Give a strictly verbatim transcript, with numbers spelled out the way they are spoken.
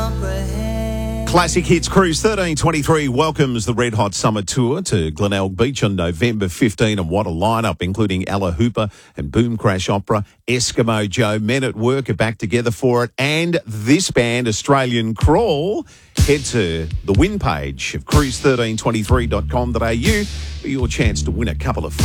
comprehend. Classic Hits Cruise thirteen twenty-three welcomes the Red Hot Summer Tour to Glenelg Beach on November fifteenth. And what a lineup, including Ella Hooper and Boom Crash Opera, Eskimo Joe, Men at Work are back together for it, and this band, Australian Crawl. Head to the win page of cruise thirteen twenty-three dot com dot a u for your chance to win a couple of